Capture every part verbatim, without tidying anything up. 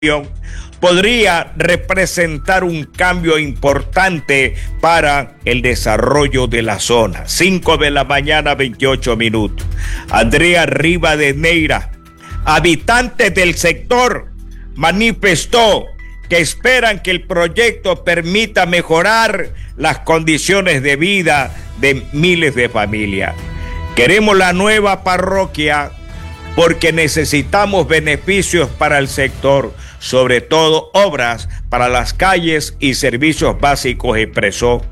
podría representar un cambio importante para el desarrollo de la zona. cinco de la mañana, veintiocho minutos. Andrea Rivadeneira, habitante del sector, manifestó que esperan que el proyecto permita mejorar las condiciones de vida de miles de familias. Queremos la nueva parroquia porque necesitamos beneficios para el sector, sobre todo obras para las calles y servicios básicos, expresó.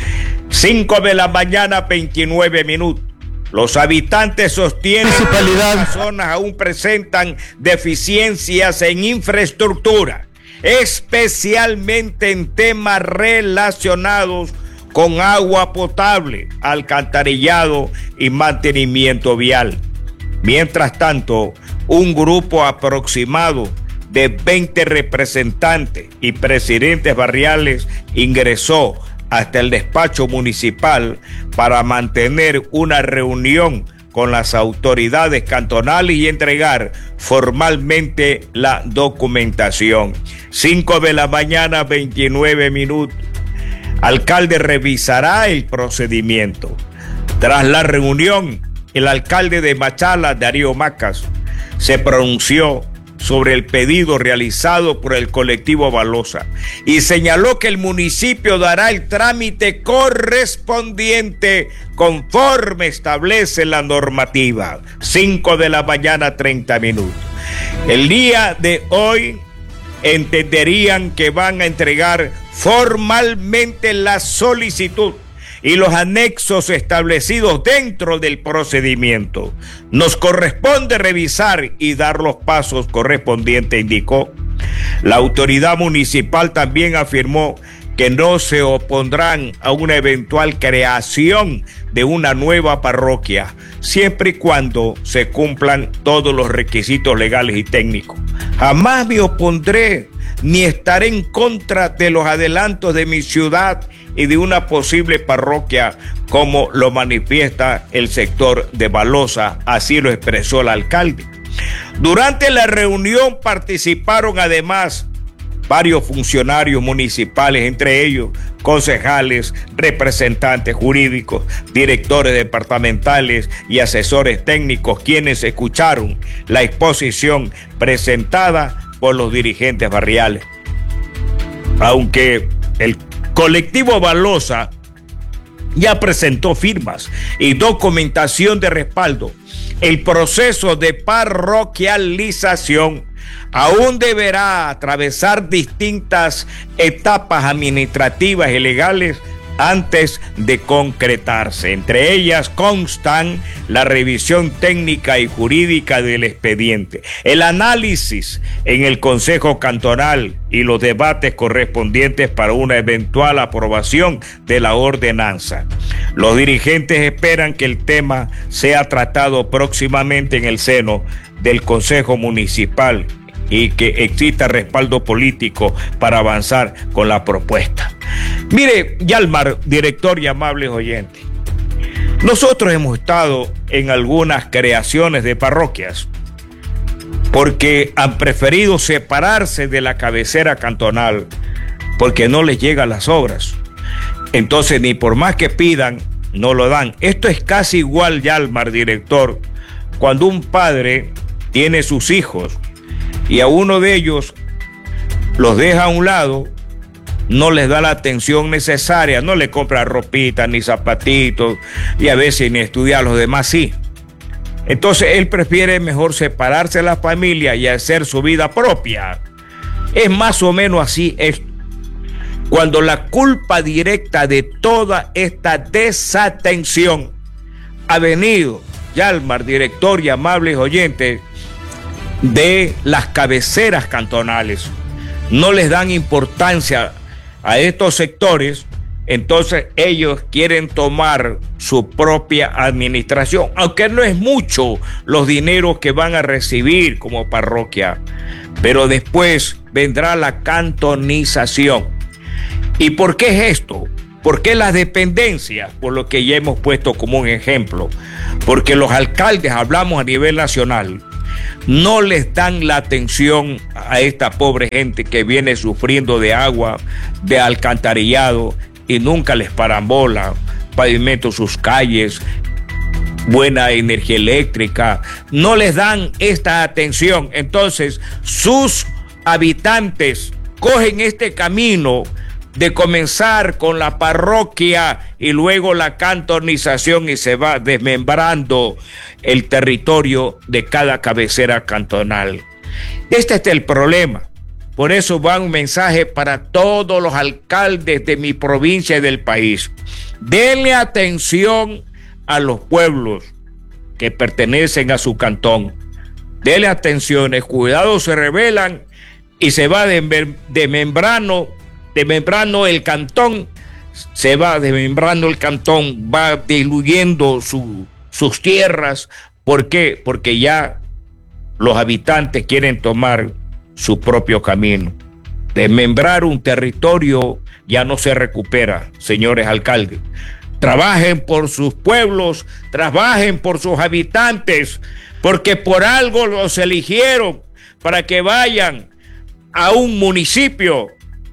cinco de la mañana, veintinueve minutos. Los habitantes sostienen que las zonas aún presentan deficiencias en infraestructura, especialmente en temas relacionados con agua potable, alcantarillado y mantenimiento vial. Mientras tanto, un grupo aproximado de veinte representantes y presidentes barriales ingresó hasta el despacho municipal para mantener una reunión con las autoridades cantonales y entregar formalmente la documentación. cinco de la mañana, veintinueve minutos. Alcalde revisará el procedimiento. Tras la reunión, el alcalde de Machala, Darío Macas, se pronunció sobre el pedido realizado por el colectivo Balosa y señaló que el municipio dará el trámite correspondiente conforme establece la normativa. cinco de la mañana, treinta minutos. El día de hoy entenderían que van a entregar formalmente la solicitud y los anexos establecidos dentro del procedimiento. Nos corresponde revisar y dar los pasos correspondientes, indicó. La autoridad municipal también afirmó que no se opondrán a una eventual creación de una nueva parroquia, siempre y cuando se cumplan todos los requisitos legales y técnicos. Jamás me opondré ni estaré en contra de los adelantos de mi ciudad y de una posible parroquia, como lo manifiesta el sector de Balosa, así lo expresó el alcalde. Durante la reunión participaron además varios funcionarios municipales, entre ellos concejales, representantes jurídicos, directores departamentales y asesores técnicos, quienes escucharon la exposición presentada por los dirigentes barriales. Aunque el colectivo Balosa ya presentó firmas y documentación de respaldo, el proceso de parroquialización aún deberá atravesar distintas etapas administrativas y legales antes de concretarse. Entre ellas constan la revisión técnica y jurídica del expediente, el análisis en el Consejo Cantonal y los debates correspondientes para una eventual aprobación de la ordenanza. Los dirigentes esperan que el tema sea tratado próximamente en el seno del Consejo Municipal y que exista respaldo político para avanzar con la propuesta. Mire, Yalmar, director y amables oyentes, nosotros hemos estado en algunas creaciones de parroquias porque han preferido separarse de la cabecera cantonal porque no les llegan las obras. Entonces, ni por más que pidan, no lo dan. Esto es casi igual, Yalmar, director, cuando un padre tiene sus hijos y a uno de ellos los deja a un lado, no les da la atención necesaria, no le compra ropita ni zapatitos y a veces ni estudia, a los demás sí. Entonces él prefiere mejor separarse de la familia y hacer su vida propia. Es más o menos así esto. Cuando la culpa directa de toda esta desatención ha venido, Yalmar, director y amables oyentes, de las cabeceras cantonales. No les dan importancia a estos sectores, entonces ellos quieren tomar su propia administración, aunque no es mucho los dineros que van a recibir como parroquia, pero después vendrá la cantonización. ¿Y por qué es esto? ¿Por qué las dependencias? Por lo que ya hemos puesto como un ejemplo, porque los alcaldes, hablamos a nivel nacional, no les dan la atención a esta pobre gente que viene sufriendo de agua, de alcantarillado, y nunca les paran bola, pavimento sus calles, buena energía eléctrica, no les dan esta atención. Entonces sus habitantes cogen este camino de comenzar con la parroquia y luego la cantonización, y se va desmembrando el territorio de cada cabecera cantonal. Este es el problema. Por eso va un mensaje para todos los alcaldes de mi provincia y del país. Denle atención a los pueblos que pertenecen a su cantón. Denle atención, cuidado, se rebelan y se va desmembrando, desmembrando el cantón, se va desmembrando el cantón, va diluyendo su, sus tierras. ¿Por qué? Porque ya los habitantes quieren tomar su propio camino. Desmembrar un territorio ya no se recupera, señores alcaldes. Trabajen por sus pueblos, trabajen por sus habitantes, porque por algo los eligieron, para que vayan a un municipio,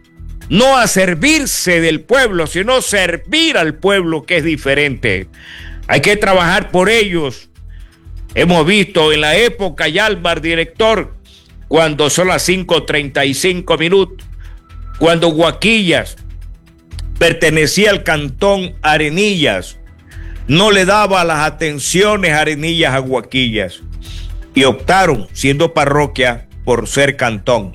no a servirse del pueblo, sino servir al pueblo, que es diferente. Hay que trabajar por ellos. Hemos visto en la época, Yalmar, director, cuando son las cinco treinta y cinco minutos, cuando Guaquillas pertenecía al cantón Arenillas, no le daba las atenciones Arenillas a Guaquillas, y optaron, siendo parroquia, por ser cantón.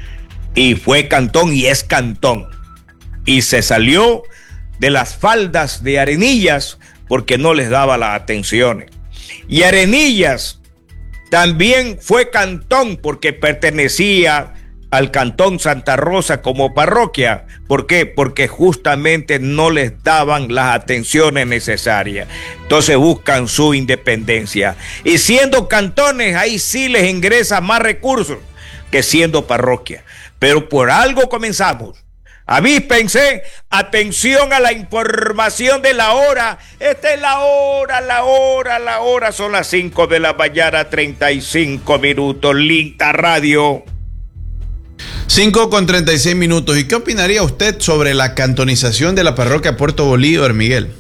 Y fue cantón y es cantón. Y se salió de las faldas de Arenillas porque no les daba las atenciones. Y Arenillas también fue cantón porque pertenecía al cantón Santa Rosa como parroquia. ¿Por qué? Porque justamente no les daban las atenciones necesarias. Entonces buscan su independencia. Y siendo cantones, ahí sí les ingresa más recursos que siendo parroquia. Pero por algo comenzamos. Avíspense, atención a la información de la hora. Esta es la hora, la hora, la hora. Son las cinco de la mañana, treinta y cinco minutos. Linta Radio. cinco con treinta y seis minutos. ¿Y qué opinaría usted sobre la cantonización de la parroquia Puerto Bolívar, Miguel?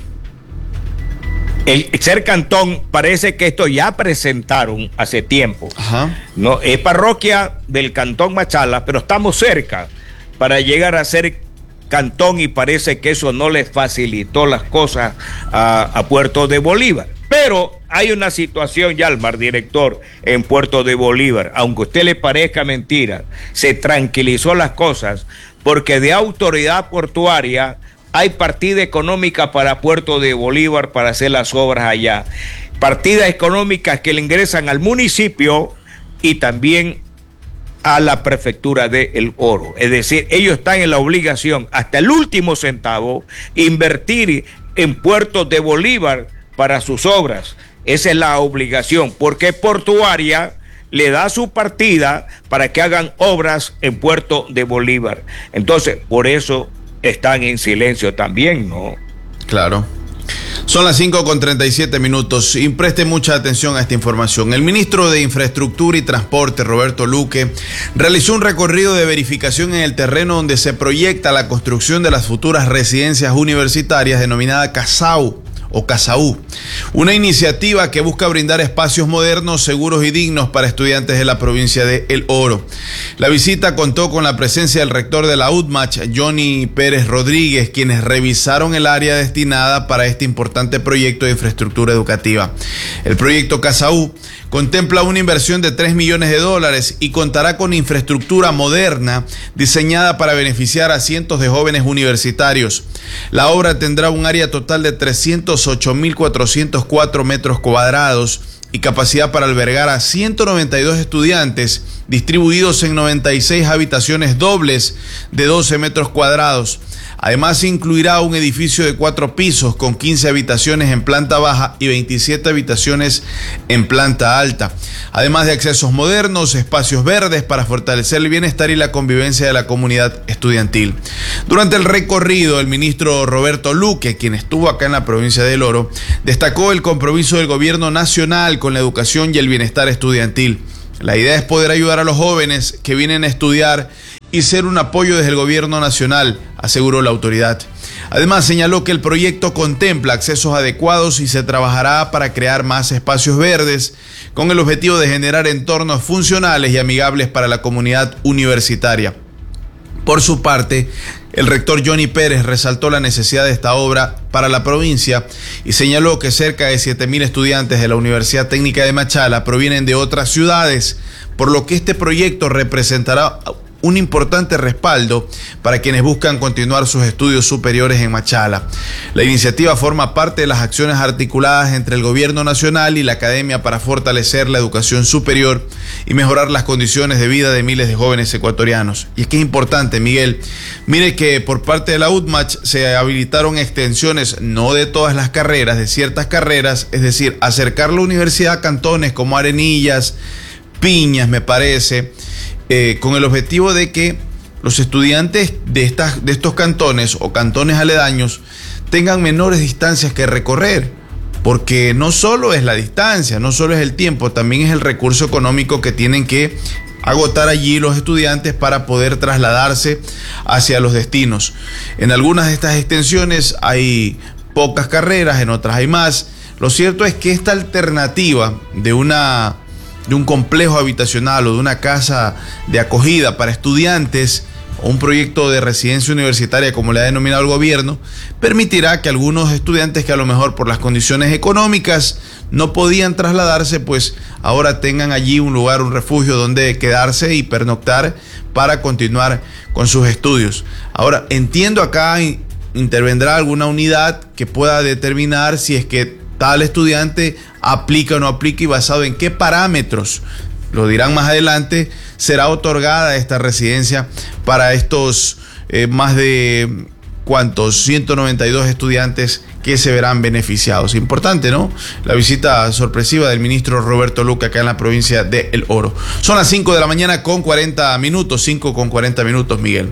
El ser cantón, parece que esto ya presentaron hace tiempo. Ajá. No, es parroquia del cantón Machala, pero estamos cerca para llegar a ser cantón, y parece que eso no les facilitó las cosas a, a Puerto de Bolívar. Pero hay una situación, Yalmar, director, en Puerto de Bolívar, aunque a usted le parezca mentira, se tranquilizó las cosas, porque de autoridad portuaria hay partida económica para Puerto de Bolívar para hacer las obras allá. Partidas económicas que le ingresan al municipio y también a la prefectura de El Oro. Es decir, ellos están en la obligación hasta el último centavo invertir en Puerto de Bolívar para sus obras. Esa es la obligación, porque Portuaria le da su partida para que hagan obras en Puerto de Bolívar. Entonces, por eso están en silencio también, ¿no? Claro. Son las cinco con treinta y siete minutos y preste mucha atención a esta información. El ministro de Infraestructura y Transporte, Roberto Luque, realizó un recorrido de verificación en el terreno donde se proyecta la construcción de las futuras residencias universitarias denominada CASAU o CASAU, una iniciativa que busca brindar espacios modernos, seguros y dignos para estudiantes de la provincia de El Oro. La visita contó con la presencia del rector de la U D M A C, Johnny Pérez Rodríguez, quienes revisaron el área destinada para este importante proyecto de infraestructura educativa. El proyecto CASAU contempla una inversión de tres millones de dólares y contará con infraestructura moderna diseñada para beneficiar a cientos de jóvenes universitarios. La obra tendrá un área total de trescientos ocho mil cuatrocientos cuatro metros cuadrados y capacidad para albergar a ciento noventa y dos estudiantes distribuidos en noventa y seis habitaciones dobles de doce metros cuadrados. Además, incluirá un edificio de cuatro pisos con quince habitaciones en planta baja y veintisiete habitaciones en planta alta. Además de accesos modernos, espacios verdes para fortalecer el bienestar y la convivencia de la comunidad estudiantil. Durante el recorrido, el ministro Roberto Luque, quien estuvo acá en la provincia del Oro, destacó el compromiso del gobierno nacional con la educación y el bienestar estudiantil. La idea es poder ayudar a los jóvenes que vienen a estudiar y ser un apoyo desde el gobierno nacional, aseguró la autoridad. Además, señaló que el proyecto contempla accesos adecuados y se trabajará para crear más espacios verdes con el objetivo de generar entornos funcionales y amigables para la comunidad universitaria. Por su parte, el rector Johnny Pérez resaltó la necesidad de esta obra para la provincia y señaló que cerca de siete mil estudiantes de la Universidad Técnica de Machala provienen de otras ciudades, por lo que este proyecto representará un importante respaldo para quienes buscan continuar sus estudios superiores en Machala. La iniciativa forma parte de las acciones articuladas entre el gobierno nacional y la academia para fortalecer la educación superior y mejorar las condiciones de vida de miles de jóvenes ecuatorianos. Y es que es importante, Miguel, mire que por parte de la U T M A C se habilitaron extensiones, no de todas las carreras, de ciertas carreras, es decir, acercar la universidad a cantones como Arenillas, Piñas, me parece, Eh, con el objetivo de que los estudiantes de, estas, de estos cantones o cantones aledaños tengan menores distancias que recorrer, porque no solo es la distancia, no solo es el tiempo, también es el recurso económico que tienen que agotar allí los estudiantes para poder trasladarse hacia los destinos. En algunas de estas extensiones hay pocas carreras, en otras hay más. Lo cierto es que esta alternativa de una... de un complejo habitacional o de una casa de acogida para estudiantes o un proyecto de residencia universitaria, como le ha denominado el gobierno, permitirá que algunos estudiantes que a lo mejor por las condiciones económicas no podían trasladarse, pues ahora tengan allí un lugar, un refugio donde quedarse y pernoctar para continuar con sus estudios. Ahora, entiendo acá intervendrá alguna unidad que pueda determinar si es que tal estudiante aplica o no aplica y basado en qué parámetros, lo dirán más adelante, será otorgada esta residencia para estos eh, más de, ¿cuántos? ciento noventa y dos estudiantes que se verán beneficiados. Importante, ¿no? La visita sorpresiva del ministro Roberto Luque acá en la provincia de El Oro. Son las cinco de la mañana con cuarenta minutos, cinco con cuarenta minutos, Miguel.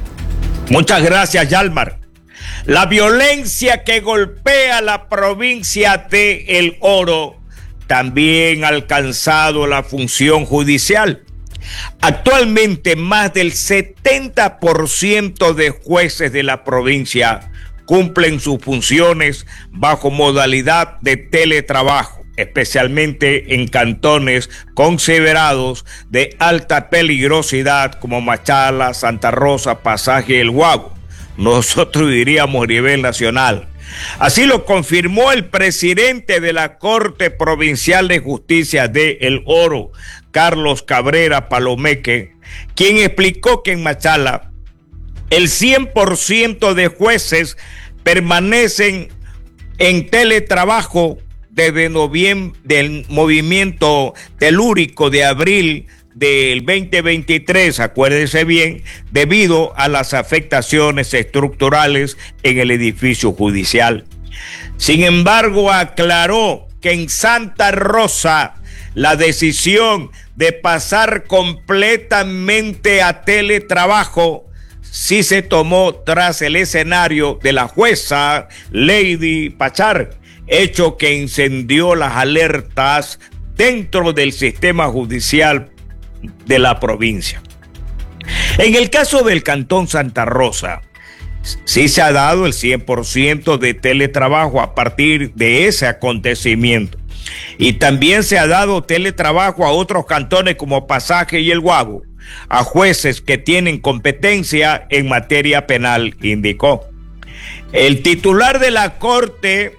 Muchas gracias, Yalmar. La violencia que golpea la provincia de El Oro también ha alcanzado la función judicial. Actualmente más del setenta por ciento de jueces de la provincia cumplen sus funciones bajo modalidad de teletrabajo, especialmente en cantones considerados de alta peligrosidad como Machala, Santa Rosa, Pasaje y El Guago. Nosotros diríamos a nivel nacional. Así lo confirmó el presidente de la Corte Provincial de Justicia de El Oro, Carlos Cabrera Palomeque, quien explicó que en Machala el cien por ciento de jueces permanecen en teletrabajo desde noviembre del movimiento telúrico de abril del veinte veintitrés, acuérdese bien, debido a las afectaciones estructurales en el edificio judicial. Sin embargo, aclaró que en Santa Rosa la decisión de pasar completamente a teletrabajo sí se tomó tras el escenario de la jueza Lady Pachar, hecho que encendió las alertas dentro del sistema judicial de la provincia. En el caso del Cantón Santa Rosa, sí se ha dado el cien por ciento de teletrabajo a partir de ese acontecimiento. Y también se ha dado teletrabajo a otros cantones como Pasaje y El Guago, a jueces que tienen competencia en materia penal, indicó. El titular de la Corte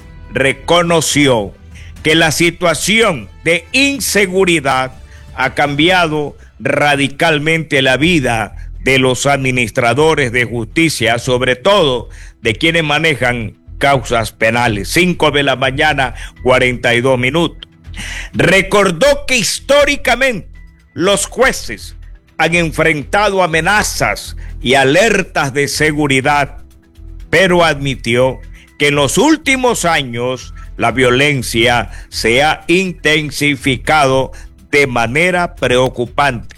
reconoció que la situación de inseguridad ha cambiado radicalmente la vida de los administradores de justicia, sobre todo de quienes manejan causas penales. Cinco de la mañana, cuarenta y dos minutos. Recordó que históricamente los jueces han enfrentado amenazas y alertas de seguridad, pero admitió que en los últimos años la violencia se ha intensificado de manera preocupante.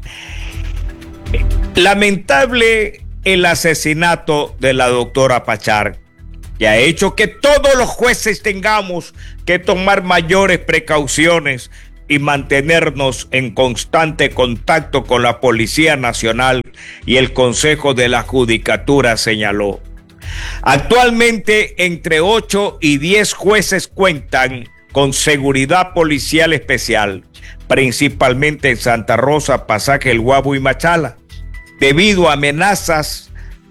Lamentable el asesinato de la doctora Pachar, que ha hecho que todos los jueces tengamos que tomar mayores precauciones y mantenernos en constante contacto con la Policía Nacional y el Consejo de la Judicatura, señaló. Actualmente, entre ocho y diez jueces cuentan con seguridad policial especial, principalmente en Santa Rosa, Pasaje El Guabo y Machala, debido a amenazas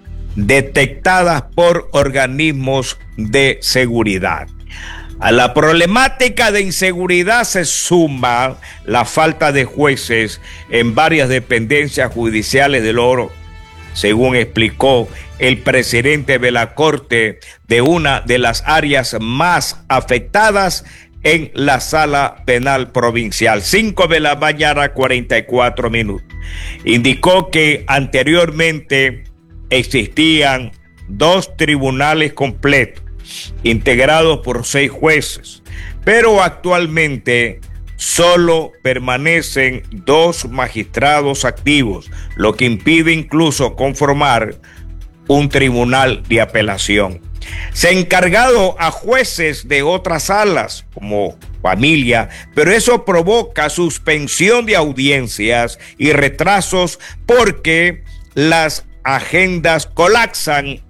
detectadas por organismos de seguridad. A la problemática de inseguridad se suma la falta de jueces en varias dependencias judiciales del Oro, según explicó el presidente de la Corte de una de las áreas más afectadas en la Sala Penal Provincial. cinco de la mañana, cuarenta y cuatro minutos. Indicó que anteriormente existían dos tribunales completos, integrados por seis jueces, pero actualmente solo permanecen dos magistrados activos, lo que impide incluso conformar un tribunal de apelación. Se ha encargado a jueces de otras salas, como familia, pero eso provoca suspensión de audiencias y retrasos porque las agendas colapsan,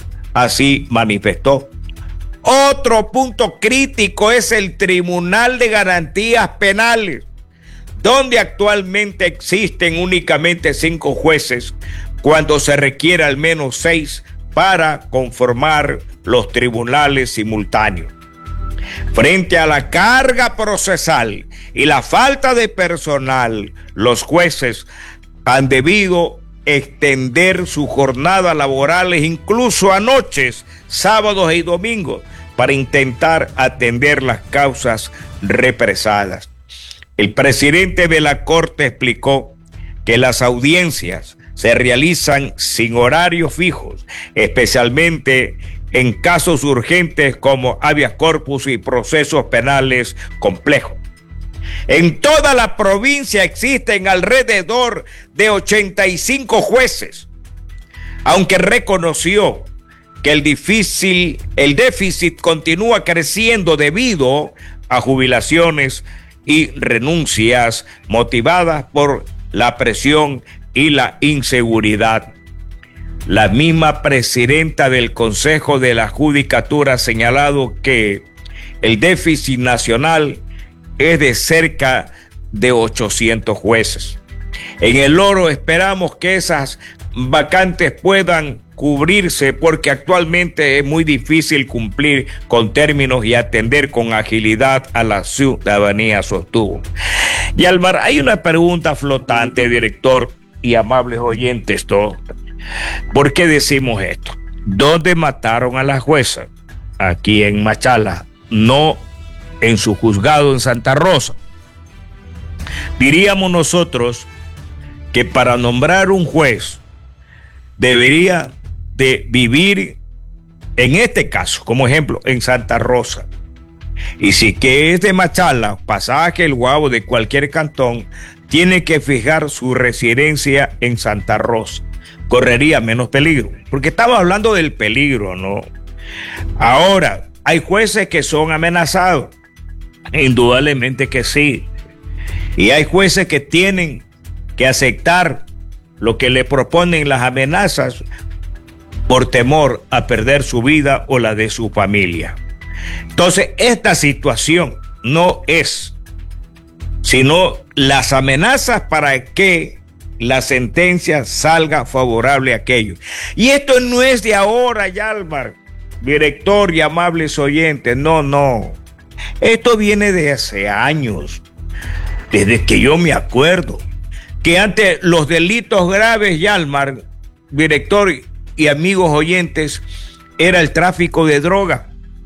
así manifestó. Otro punto crítico es el Tribunal de Garantías Penales, donde actualmente existen únicamente cinco jueces, cuando se requiere al menos seis para conformar los tribunales simultáneos. Frente a la carga procesal y la falta de personal, los jueces han debido extender sus jornadas laborales incluso a noches, sábados y domingos, para intentar atender las causas represadas. El presidente de la Corte explicó que las audiencias se realizan sin horarios fijos, especialmente en casos urgentes como habeas corpus y procesos penales complejos. En toda la provincia existen alrededor de ochenta y cinco jueces, aunque reconoció que el difícil, el déficit continúa creciendo debido a jubilaciones y renuncias motivadas por la presión y la inseguridad. La misma presidenta del Consejo de la Judicatura ha señalado que el déficit nacional es de cerca de ochocientos jueces. En el Oro esperamos que esas vacantes puedan cubrirse, porque actualmente es muy difícil cumplir con términos y atender con agilidad a la ciudadanía, sostuvo. Y Almar, hay una pregunta flotante, director y amables oyentes todos. ¿Por qué decimos esto? ¿Dónde mataron a la jueza? Aquí en Machala, no en su juzgado en Santa Rosa. Diríamos nosotros que para nombrar un juez debería de vivir, en este caso, como ejemplo, en Santa Rosa. Y si que es de Machala, Pasaje El Guabo, de cualquier cantón, tiene que fijar su residencia en Santa Rosa. Correría menos peligro, porque estamos hablando del peligro, ¿no? Ahora, hay jueces que son amenazados, indudablemente que sí, y hay jueces que tienen que aceptar lo que le proponen las amenazas por temor a perder su vida o la de su familia. Entonces, esta situación no es sino las amenazas para que la sentencia salga favorable a aquellos. Y esto no es de ahora, Yalmar, director y amables oyentes, no, no. Esto viene de hace años, desde que yo me acuerdo, que antes los delitos graves, Yalmar, director y amigos oyentes, era el tráfico de droga.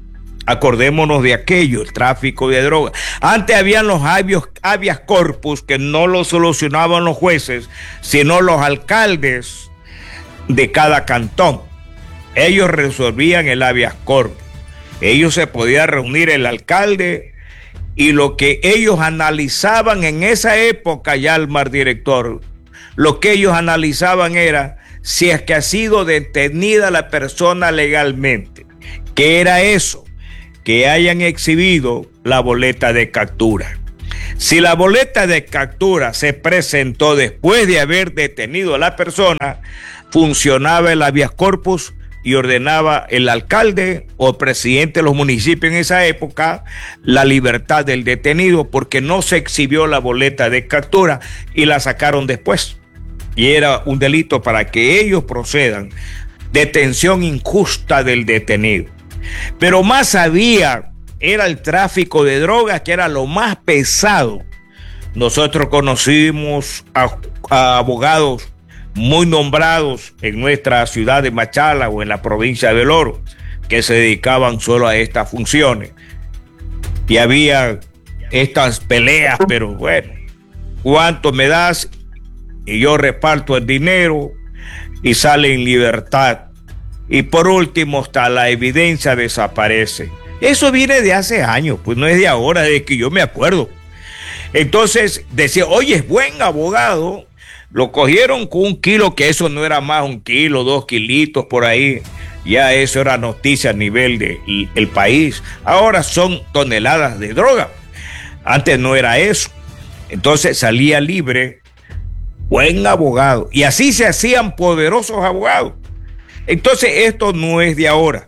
Acordémonos de aquello, el tráfico de drogas. Antes habían los habeas, habeas corpus que no lo solucionaban los jueces, sino los alcaldes de cada cantón. Ellos resolvían el habeas corpus. Ellos se podían reunir el alcalde y lo que ellos analizaban en esa época, ya el mar director, lo que ellos analizaban era si es que ha sido detenida la persona legalmente. ¿Qué era eso? Que hayan exhibido la boleta de captura. Si la boleta de captura se presentó después de haber detenido a la persona, funcionaba el habeas corpus y ordenaba el alcalde o presidente de los municipios en esa época la libertad del detenido, porque no se exhibió la boleta de captura y la sacaron después. Y era un delito para que ellos procedan. Detención injusta del detenido. Pero más había, era el tráfico de drogas, que era lo más pesado. Nosotros conocimos a, a abogados muy nombrados en nuestra ciudad de Machala o en la provincia de El Oro, que se dedicaban solo a estas funciones. Y había estas peleas, pero bueno, ¿cuánto me das? Y yo reparto el dinero y sale en libertad. Y por último, hasta la evidencia desaparece. Eso viene de hace años, pues no es de ahora, de que yo me acuerdo. Entonces decía, oye, es buen abogado. Lo cogieron con un kilo, que eso no era más un kilo, dos kilitos por ahí. Ya eso era noticia a nivel del de, país. Ahora son toneladas de droga. Antes no era eso. Entonces salía libre, buen abogado. Y así se hacían poderosos abogados. Entonces esto no es de ahora.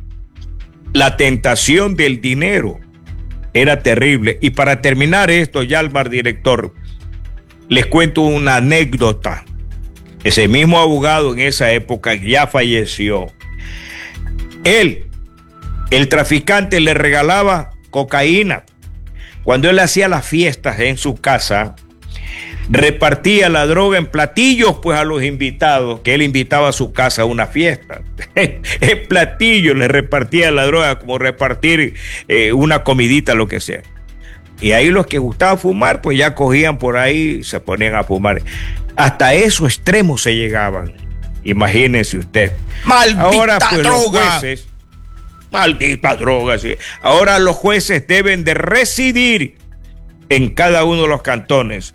La tentación del dinero era terrible. Y para terminar esto, ya el mar director, les cuento una anécdota. Ese mismo abogado en esa época ya falleció. Él, el traficante, le regalaba cocaína. Cuando él hacía las fiestas en su casa, repartía la droga en platillos pues a los invitados, que él invitaba a su casa a una fiesta. En platillos le repartía la droga, como repartir eh, una comidita, lo que sea. Y ahí los que gustaban fumar, pues ya cogían por ahí y se ponían a fumar. Hasta esos extremos se llegaban. Imagínense usted. ¡Maldita Ahora, pues, droga! Los jueces, maldita droga, sí. Ahora los jueces deben de residir en cada uno de los cantones.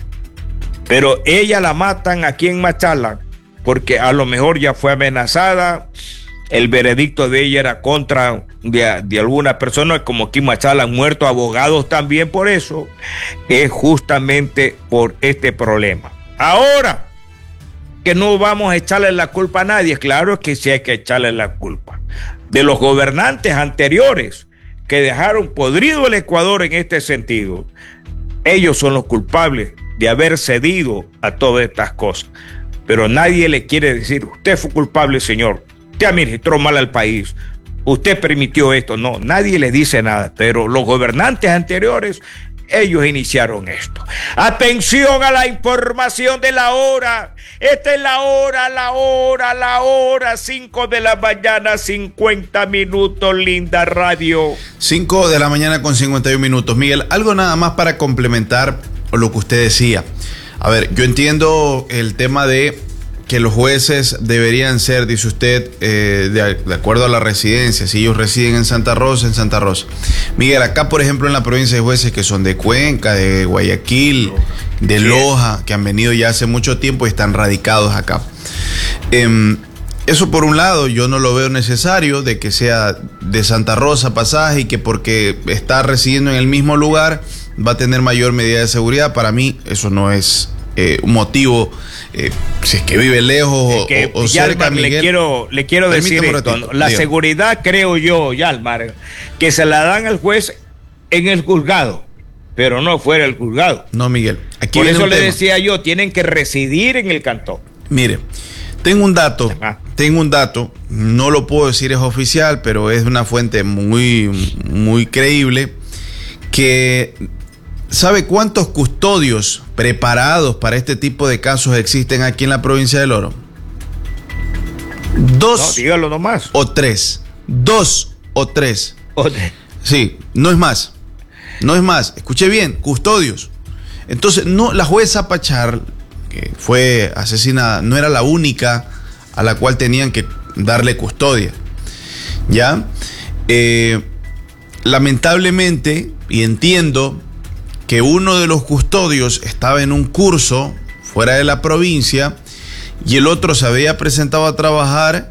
Pero ella la matan aquí en Machala porque a lo mejor ya fue amenazada. El veredicto de ella era contra de, de alguna persona, como aquí en Machala han muerto abogados también por eso. Es justamente por este problema. Ahora, que no vamos a echarle la culpa a nadie. Claro que sí hay que echarle la culpa de los gobernantes anteriores que dejaron podrido el Ecuador en este sentido. Ellos son los culpables de haber cedido a todas estas cosas. Pero nadie le quiere decir, usted fue culpable, señor. Usted administró mal al país. Usted permitió esto. No, nadie le dice nada. Pero los gobernantes anteriores, ellos iniciaron esto. Atención a la información de la hora. Esta es la hora, la hora, la hora. cinco de la mañana, cincuenta minutos, linda radio. cinco de la mañana con cincuenta y un minutos. Miguel, algo nada más para complementar lo que usted decía. A ver, yo entiendo el tema de que los jueces deberían ser, dice usted, eh, de, de acuerdo a la residencia. Si ellos residen en Santa Rosa, en Santa Rosa. Miguel, acá por ejemplo en la provincia hay jueces que son de Cuenca, de Guayaquil, de Loja, que han venido ya hace mucho tiempo y están radicados acá. Eh, eso por un lado yo no lo veo necesario de que sea de Santa Rosa pasaje y que porque está residiendo en el mismo lugar va a tener mayor medida de seguridad. Para mí eso no es eh, un motivo. Eh, si es que vive lejos es que, o, o cerca, Miguel, le quiero, le quiero decir esto, ratito, la digo. Seguridad, creo yo, Yalmar, que se la dan al juez en el juzgado, pero no fuera el juzgado. No, Miguel. Aquí Por eso le tema. decía yo, tienen que residir en el cantón. Mire, tengo un dato, Ajá. tengo un dato, no lo puedo decir, es oficial, pero es de una fuente muy, muy creíble, que ¿sabe cuántos custodios preparados para este tipo de casos existen aquí en la provincia del Oro? Dos. No, dígalo nomás. O tres. Dos o tres. Otra. Sí, no es más. No es más. Escuche bien, custodios. Entonces, no, la jueza Pachar, que fue asesinada, no era la única a la cual tenían que darle custodia. ¿Ya? Eh, lamentablemente, y entiendo que uno de los custodios estaba en un curso fuera de la provincia y el otro se había presentado a trabajar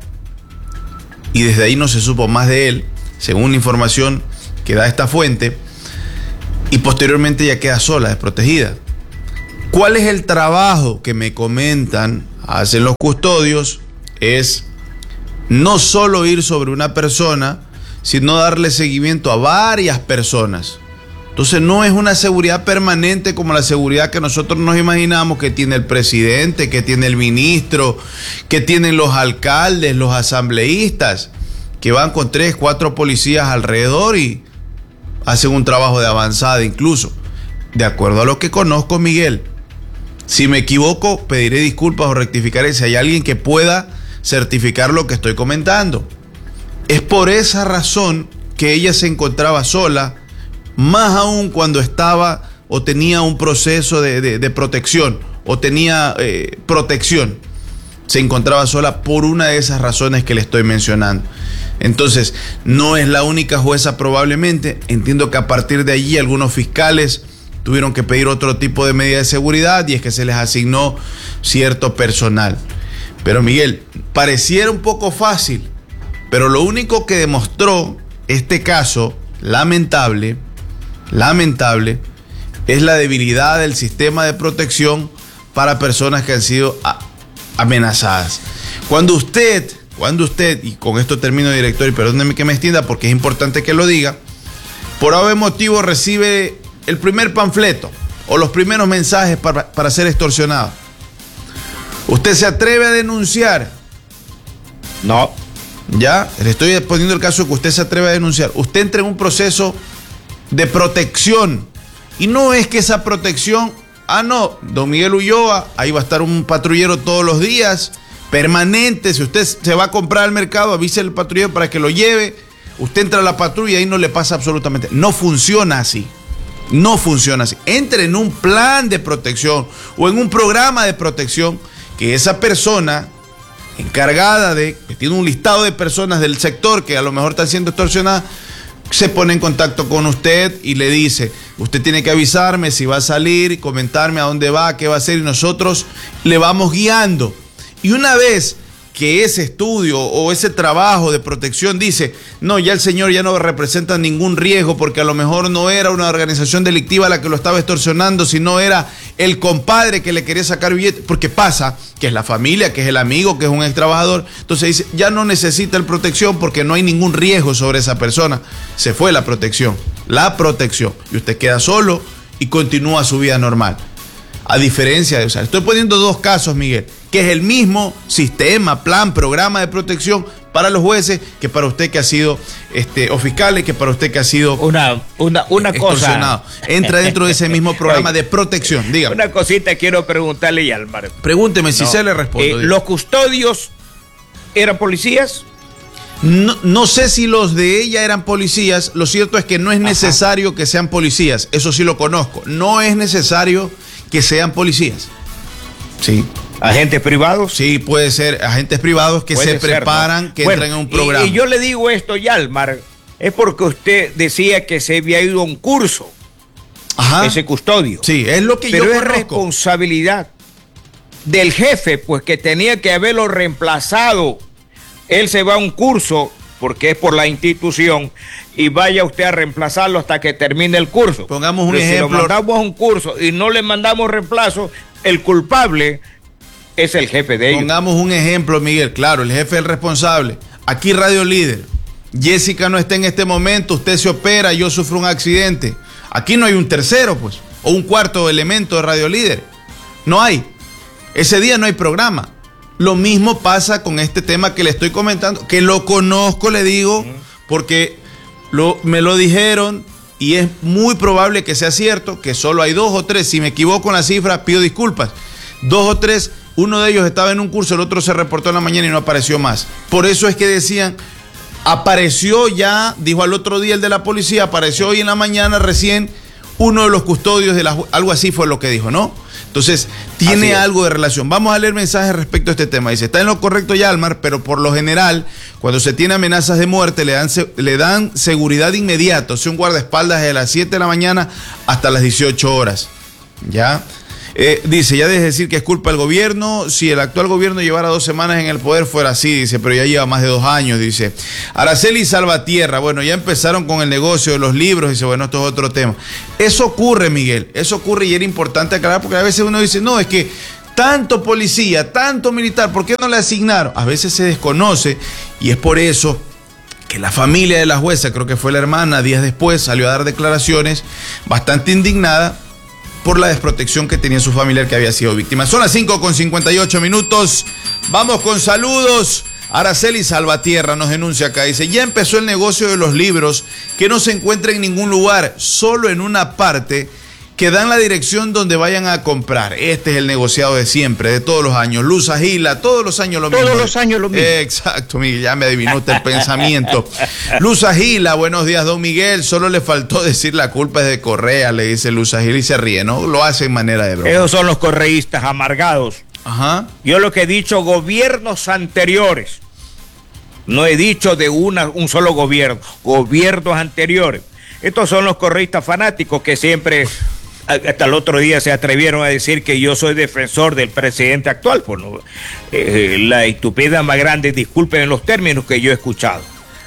y desde ahí no se supo más de él, según la información que da esta fuente, y posteriormente ya queda sola, desprotegida. ¿Cuál es el trabajo que me comentan hacen los custodios? Es no solo ir sobre una persona, sino darle seguimiento a varias personas. Entonces no es una seguridad permanente como la seguridad que nosotros nos imaginamos que tiene el presidente, que tiene el ministro, que tienen los alcaldes, los asambleístas, que van con tres, cuatro policías alrededor y hacen un trabajo de avanzada incluso. De acuerdo a lo que conozco, Miguel, si me equivoco, pediré disculpas o rectificaré si hay alguien que pueda certificar lo que estoy comentando. Es por esa razón que ella se encontraba sola, más aún cuando estaba o tenía un proceso de, de, de protección o tenía eh, protección. Se encontraba sola por una de esas razones que le estoy mencionando. Entonces, no es la única jueza probablemente. Entiendo que a partir de allí algunos fiscales tuvieron que pedir otro tipo de medida de seguridad y es que se les asignó cierto personal. Pero Miguel, pareciera un poco fácil, pero lo único que demostró este caso lamentable, lamentable, es la debilidad del sistema de protección para personas que han sido a, amenazadas. Cuando usted, cuando usted, y con esto termino, director, y perdóneme que me extienda porque es importante que lo diga, por algún motivo recibe el primer panfleto o los primeros mensajes para, para ser extorsionado, ¿usted se atreve a denunciar? No. Ya, le estoy poniendo el caso de que usted se atreve a denunciar. Usted entra en un proceso de protección. Y no es que esa protección, ah no, don Miguel Ulloa, ahí va a estar un patrullero todos los días, permanente. Si usted se va a comprar al mercado, avise al patrullero para que lo lleve. Usted entra a la patrulla y ahí no le pasa absolutamente. No funciona así. No funciona así. Entre en un plan de protección o en un programa de protección que esa persona encargada de, que tiene un listado de personas del sector que a lo mejor están siendo extorsionadas, se pone en contacto con usted y le dice, usted tiene que avisarme si va a salir, comentarme a dónde va, qué va a hacer, y nosotros le vamos guiando. Y una vez que ese estudio o ese trabajo de protección dice, no, ya el señor ya no representa ningún riesgo porque a lo mejor no era una organización delictiva la que lo estaba extorsionando, sino era el compadre que le quería sacar billetes, porque pasa que es la familia, que es el amigo, que es un ex trabajador. Entonces dice, ya no necesita el protección porque no hay ningún riesgo sobre esa persona. Se fue la protección, la protección, y usted queda solo y continúa su vida normal. A diferencia de, o sea, estoy poniendo dos casos, Miguel, que es el mismo sistema, plan, programa de protección para los jueces que para usted que ha sido, este, o fiscales, que para usted que ha sido una, una, una cosa. Entra dentro de ese mismo programa de protección. Dígame. Una cosita quiero preguntarle, Yalmar. Pregúnteme si no. se le respondo. Eh, ¿Los custodios eran policías? No, no sé si los de ella eran policías. Lo cierto es que no es necesario Ajá. que sean policías. Eso sí lo conozco. No es necesario que sean policías. Sí. ¿Agentes privados? Sí, puede ser agentes privados que puede se ser, preparan, ¿no? que bueno, entran en un programa. Y, y yo le digo esto, Yalmar, es porque usted decía que se había ido a un curso. Ajá. Ese custodio. Sí, es lo que Pero yo es conozco. responsabilidad del jefe, pues que tenía que haberlo reemplazado. Él se va a un curso porque es por la institución y vaya usted a reemplazarlo hasta que termine el curso. Pongamos un Pero ejemplo. Si lo mandamos a un curso y no le mandamos reemplazo, el culpable es el jefe de ellos. Pongamos un ejemplo, Miguel. Claro, el jefe es el responsable. Aquí Radio Líder. Jessica no está en este momento, usted se opera, yo sufro un accidente. Aquí no hay un tercero, pues, o un cuarto elemento de Radio Líder. No hay. Ese día no hay programa. Lo mismo pasa con este tema que le estoy comentando, que lo conozco, le digo, porque lo, me lo dijeron y es muy probable que sea cierto, que solo hay dos o tres. Si me equivoco en la cifra, pido disculpas. Dos o tres, uno de ellos estaba en un curso, el otro se reportó en la mañana y no apareció más. Por eso es que decían, Apareció ya, dijo al otro día el de la policía, apareció hoy en la mañana recién uno de los custodios de la... Algo así fue lo que dijo, ¿no? Entonces, tiene algo de relación. Vamos a leer mensajes respecto a este tema. Dice, está en lo correcto Yalmar, pero por lo general, cuando se tiene amenazas de muerte, le dan, le dan seguridad de inmediato. O sea, un guardaespaldas de las siete de la mañana hasta las dieciocho horas. ¿Ya? Eh, dice, ya deje de decir que es culpa del gobierno. Si el actual gobierno llevara dos semanas en el poder fuera así, dice, pero ya lleva más de dos años, dice. Araceli Salvatierra, bueno, ya empezaron con el negocio de los libros, dice, bueno, esto es otro tema. Eso ocurre, Miguel, eso ocurre y era importante aclarar porque a veces uno dice, no, es que tanto policía, tanto militar, ¿por qué no le asignaron? A veces se desconoce y es por eso que la familia de la jueza, creo que fue la hermana, días después salió a dar declaraciones bastante indignada por la desprotección que tenía su familiar que había sido víctima. Son las cinco con cincuenta y ocho minutos. Vamos con saludos. Araceli Salvatierra nos denuncia acá. Dice, ya empezó el negocio de los libros que no se encuentra en ningún lugar, solo en una parte que dan la dirección donde vayan a comprar. Este es el negociado de siempre, de todos los años. Luz Agila, todos los años lo mismo. Todos los años lo mismo. Exacto, Miguel, ya me adivinó usted el pensamiento. Luz Agila, buenos días, don Miguel. Solo le faltó decir la culpa es de Correa, le dice Luz Agila y se ríe, ¿no? Lo hace en manera de broma. Esos son los correístas amargados. Ajá. Yo lo que he dicho, gobiernos anteriores. No he dicho de una, un solo gobierno, gobiernos anteriores. Estos son los correístas fanáticos que siempre... Hasta el otro día se atrevieron a decir que yo soy defensor del presidente actual. Pues no, eh, la estupidez más grande, disculpen en los términos que yo he escuchado.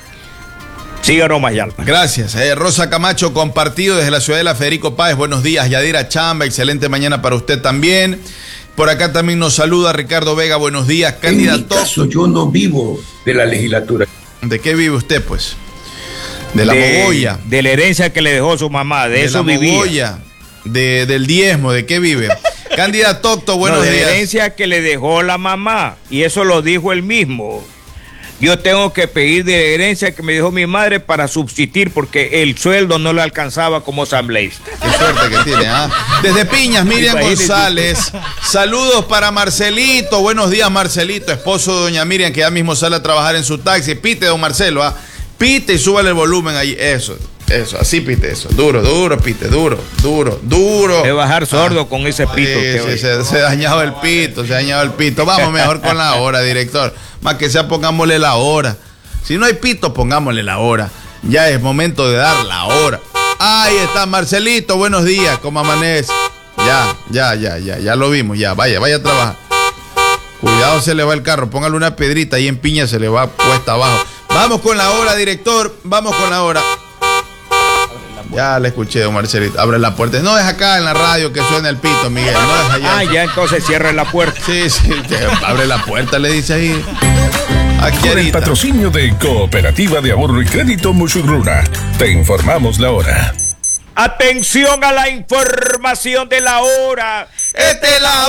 Siga nomás, Yalma. Gracias. Eh, Rosa Camacho, compartido desde la ciudadela Federico Páez. Buenos días, Yadira Chamba. Excelente mañana para usted también. Por acá también nos saluda Ricardo Vega. Buenos días, candidato. En mi caso, yo no vivo de la legislatura. ¿De qué vive usted, pues? De la de, mogolla. De la herencia que le dejó su mamá. De, de eso la vivía. Mogolla. De, del diezmo, ¿de qué vive? Candidato Octo, buenos no, de días. La herencia que le dejó la mamá, y eso lo dijo él mismo. Yo tengo que pedir de la herencia que me dejó mi madre para subsistir porque el sueldo no le alcanzaba como asambleísta. Qué suerte que tiene, ¿ah? Desde Piñas, Miriam González. Saludos para Marcelito. Buenos días, Marcelito, esposo de doña Miriam, que ya mismo sale a trabajar en su taxi. Pite, don Marcelo, ¿ah? Pite y súbale el volumen ahí. Eso. Eso, así pite eso, duro, duro, pite, duro, duro, duro. De bajar sordo ah, con ese pito. Sí, que sí, se, se ha dañado el pito, se ha dañado el pito. Vamos mejor con la hora, director. Más que sea, pongámosle la hora. Si no hay pito, pongámosle la hora. Ya es momento de dar la hora. Ahí está, Marcelito, buenos días, ¿cómo amanece? Ya, ya, ya, ya, ya lo vimos, ya, vaya, vaya a trabajar. Cuidado, se le va el carro, póngale una pedrita ahí en Piña, se le va puesta abajo. Vamos con la hora, director, vamos con la hora. Ya le escuché, don Marcelito. Abre la puerta. No es acá en la radio que suena el pito, Miguel. No es allá. Ah, ya entonces cierre la puerta. Sí, sí. Abre la puerta, le dice ahí. Aquí Con ahorita. El patrocinio de Cooperativa de Ahorro y Crédito Musurruna. Te informamos la hora. Atención a la información de la hora. Esta es la